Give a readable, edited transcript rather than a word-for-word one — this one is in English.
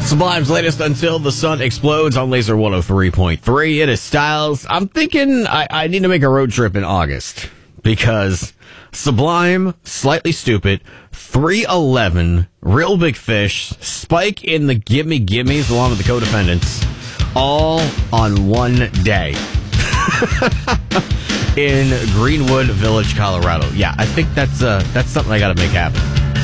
Sublime's latest Until the Sun Explodes on Laser 103.3. It is Styles. I'm thinking I need to make a road trip in August because Sublime, Slightly Stupid, 311, Real Big Fish, Spike in the Gimme Gimmes along with the Codependents, all on one day in Greenwood Village, Colorado. Yeah, I think that's something I got to make happen.